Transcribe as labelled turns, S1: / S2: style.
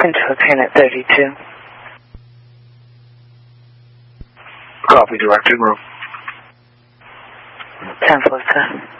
S1: Central 10 at 32.
S2: Copy, direct in room.
S1: 10-4, sir.